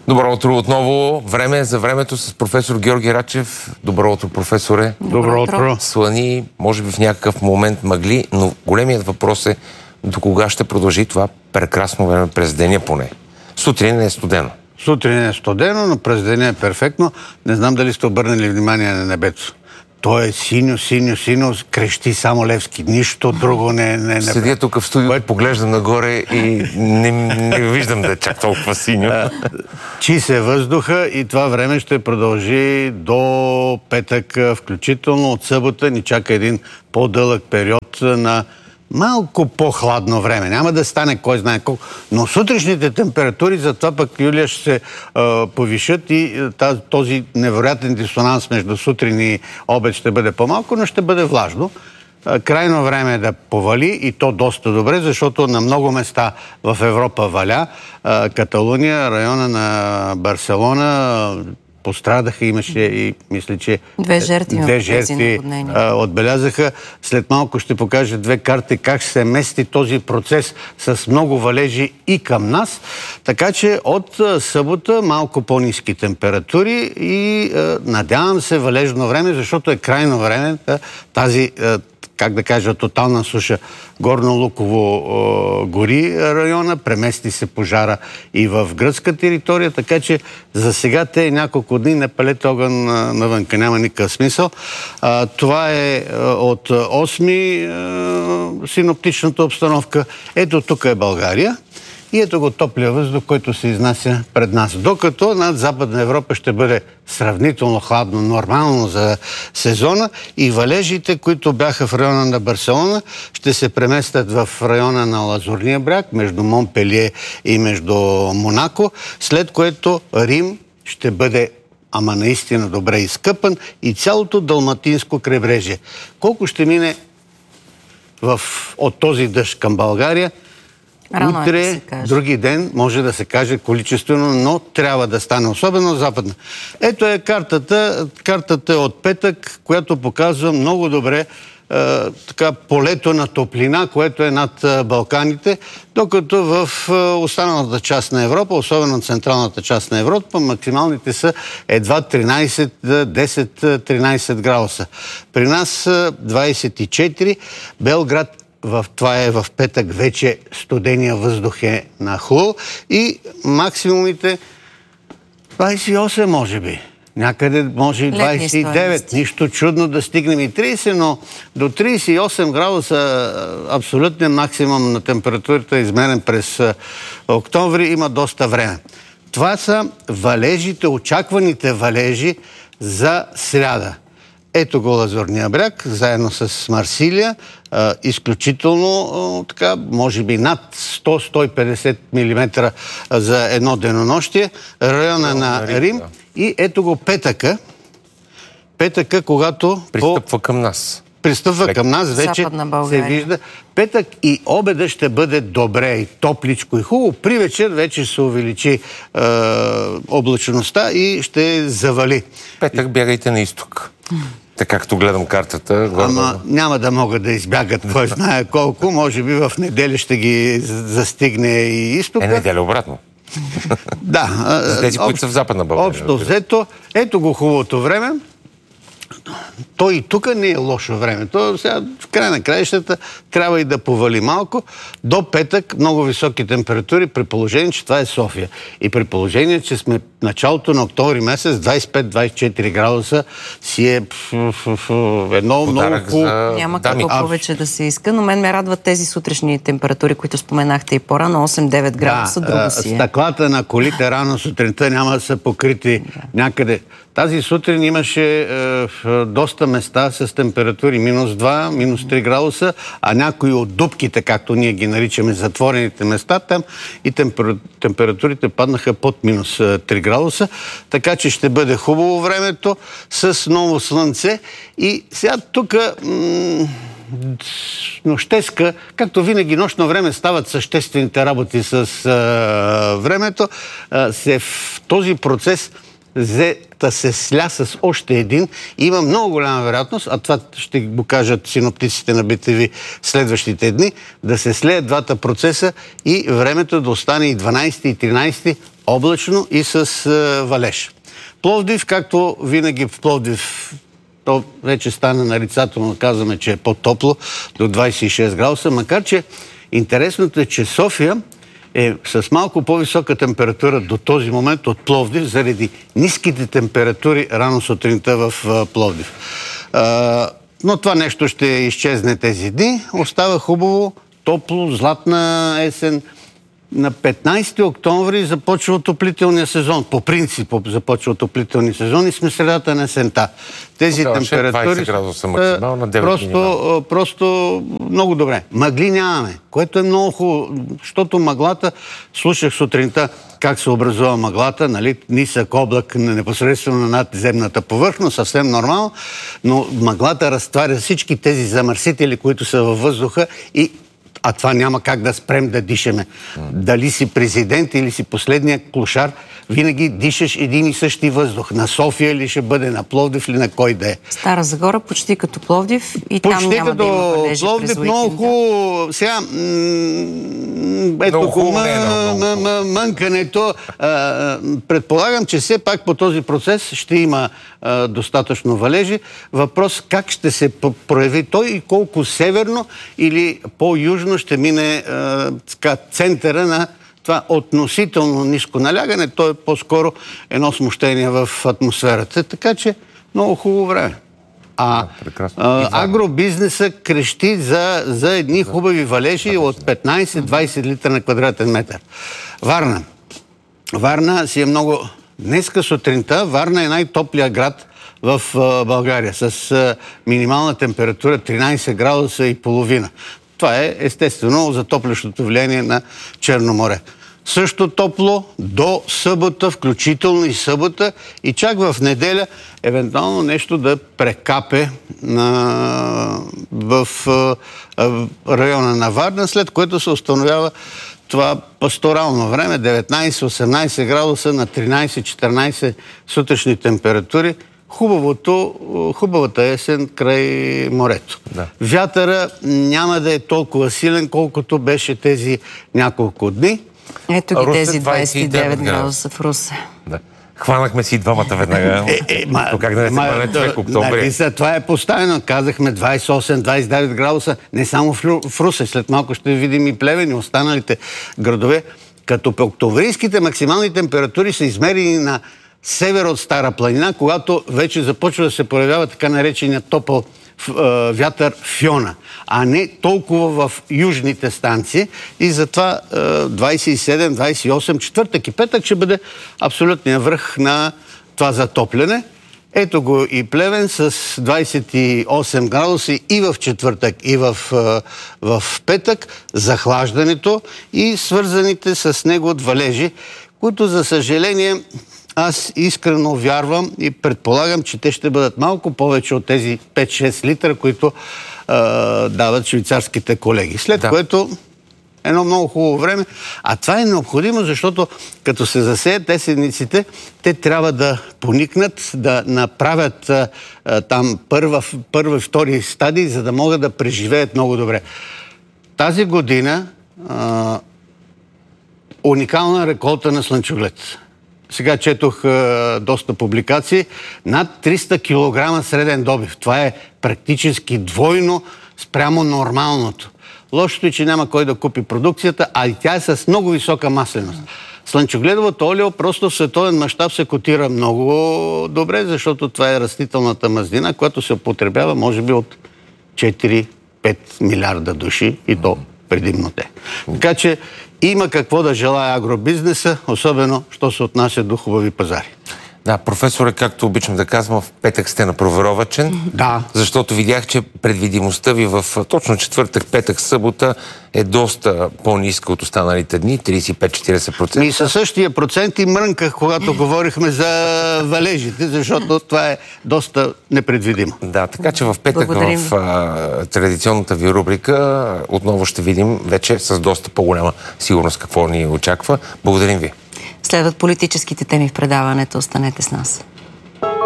Добро утро отново. Време е за времето с професор Георги Рачев. Добро утро, професоре. Добро утро. Слани, може би в някакъв момент мъгли, но големият въпрос е до кога ще продължи това прекрасно време през деня поне. Сутрин е студено. Сутрин е студено, но през деня е перфектно. Не знам дали сте обърнали внимание на небето. То е синьо, крещи само Левски. Нищо друго не... Седя тук в студиото, поглеждам нагоре и не виждам да е чак толкова синьо. Чи се въздуха и това време ще продължи до петък, включително от събота ни чака един по-дълъг период на малко по-хладно време. Няма да стане кой знае колко. Но сутрешните температури, затова пък Юлия ще се повишат и този невероятен дисонанс между сутрин и обед ще бъде по-малко, но ще бъде влажно. Крайно време е да повали и то доста добре, защото на много места в Европа валя. Каталуния, района на Барселона пострадаха, имаше и мисля, че две жертви отбелязаха. След малко ще покажа две карти как се мести този процес с много валежи и към нас. Така че от събота малко по-ниски температури и надявам се валежно време, защото е крайно време тази как да кажа, тотална суша. Горно Луково гори района, премести се пожара и в гръцка територия, така че за сега те няколко дни не палете огън навънка, няма никакъв смисъл. Това е от 8 синоптичната обстановка. Ето тук е България. И ето го топлия въздух, който се изнася пред нас. Докато над Западна Европа ще бъде сравнително хладно, нормално за сезона и валежите, които бяха в района на Барселона, ще се преместят в района на Лазурния бряг, между Монпелие и между Монако, след което Рим ще бъде наистина добре изкъпан и цялото далматинско крайбрежие. Колко ще мине от този дъжд към България? Утре, други ден, може да се каже количествено, но трябва да стане, особено западна. Ето е картата от петък, която показва много добре полето на топлина, което е над Балканите, докато в останалата част на Европа, особено централната част на Европа, максималните са едва 10-13 градуса. При нас 24, Белград това е в петък, вече студения въздух е нахлул и максимумите 28 може би. Някъде може и 29. Нищо чудно да стигнем и 30, но до 38 градуса абсолютен максимум на температурата, измерен през октомври, има доста време. Това са валежите, очакваните валежи за сряда. Ето го Лазурния бряг, заедно с Марсилия. Изключително, може би над 100-150 мм за едно денонощие. Района на Рим. И ето го петъка. Петъка, когато пристъпва към нас. Пристъпва към нас, вече се вижда. Петък и обеда ще бъде добре и топличко и хубаво. При вечер вече се увеличи облачността и ще завали. Петък бягайте на изток. Така както гледам картата. Няма да могат да избягат, кой знае колко. Може би в неделя ще ги застигне и изтока. Неделя обратно. Да. За тези, които са в Западна България. Общо взето, ето го хубавото време. То и тук не е лошо време. То сега в край на краищата трябва и да повали малко. До петък много високи температури, при положение, че това е София. И при положение, че сме началото на октомври месец, 25-24 градуса, си е едно много хубаво. Няма какво повече да се иска, но мен ме радват тези сутрешни температури, които споменахте и по-рано, 8-9 градуса, друго си е. Стъклата на колите рано сутринта няма да са покрити някъде. Тази сутрин имаше доста места с температури -2, -3 градуса, а някои от дупките, както ние ги наричаме, затворените места, там и температурите паднаха под -3 градуса, така че ще бъде хубаво времето с ново слънце. И сега тук нощеска, както винаги нощно време стават съществените работи с времето, в този процес се сля с още един. Има много голяма вероятност, а това ще го кажат синоптиците на БТВ следващите дни, да се слеят двата процеса и времето да остане и 12 и 13 облачно и с валеж. Пловдив, както винаги в Пловдив, то вече стана нарицателно, казваме, че е по-топло, до 26 градуса, макар че интересното е, че София е с малко по-висока температура до този момент от Пловдив, заради ниските температури рано сутринта в Пловдив. Но това нещо ще изчезне тези дни. Остава хубаво, топло, златна есен. На 15 октомври започва отоплителния сезон. По принцип започва отоплителния сезон и сме средата на есента. Тези температури просто много добре. Мъгли нямаме, което е много хубаво, защото мъглата, слушах сутринта как се образува мъглата, нали, нисък облак непосредствено над земната повърхност, съвсем нормално, но мъглата разтваря всички тези замърсители, които са във въздуха а това няма как да спрем да дишаме. Дали си президент или си последния клошар, винаги дишаш един и същи въздух. На София ли ще бъде, на Пловдив или на кой да е. Стара Загора почти като Пловдив и почти там няма да има валежи Пловдив, през много хубаво. Сега, мънкането. Предполагам, че все пак по този процес ще има достатъчно валежи. Въпрос как ще се прояви той и колко северно или по-южно ще мине центъра на това относително ниско налягане. То е по-скоро едно смущение в атмосферата. Така че много хубаво време. Агробизнеса крещи за едни хубави валежи от 15-20 литра на квадратен метър. Варна си е много... Днеска сутринта Варна е най-топлия град в България с минимална температура 13 градуса и половина. Това е естествено затоплящото влияние на Черно море. Също топло до събота, включително и събота, и чак в неделя евентуално нещо да прекапе в района на Варна, след което се установява това пасторално време, 19-18 градуса на 13-14 сутрешни температури. Хубавата есен край морето. Да. Вятъра няма да е толкова силен, колкото беше тези няколко дни. Ето ги тези 29 градуса в Русе. Да. Хванахме си двамата веднага. Как да не се хване човек октомври? Това е поставено. Казахме 28-29 градуса, не само в Русе. След малко ще видим и Плевен и останалите градове. Като октомврийските максимални температури са измерени на север от Стара планина, когато вече започва да се появява така наречения топъл вятър Фиона, а не толкова в южните станции. И затова 27-28, четвъртък и петък ще бъде абсолютния връх на това затопляне. Ето го и Плевен с 28 градуси и в четвъртък, и в петък, захлаждането и свързаните с него валежи, които, за съжаление, аз искрено вярвам и предполагам, че те ще бъдат малко повече от тези 5-6 литра, които дават швейцарските колеги. След което едно много хубаво време. А това е необходимо, защото като се засеят есенниците, те трябва да поникнат, да направят там първа и втори стадии, за да могат да преживеят много добре. Тази година уникална реколта на слънчоглед. Сега четох доста публикации. Над 300 кг среден добив. Това е практически двойно спрямо нормалното. Лошото е, че няма кой да купи продукцията, а и тя е с много висока масленост. Слънчогледовото олио просто в световен мащаб се котира много добре, защото това е растителната мазнина, която се употребява може би от 4-5 милиарда души и то предимно те. Така че има какво да желая агробизнеса, особено, що се отнася до хубави пазари. Да, професоре, както обичам да казвам, в петък сте напроверовачен. Да. Защото видях, че предвидимостта ви в точно четвъртък, петък, събота е доста по-ниска от останалите дни, 35-40%. И със същия процент и мрънках, когато говорихме за валежите, защото това е доста непредвидимо. Да, така че в петък в традиционната ви рубрика отново ще видим вече с доста по-голяма сигурност какво ни очаква. Благодарим ви. Следват политическите теми в предаването. Останете с нас.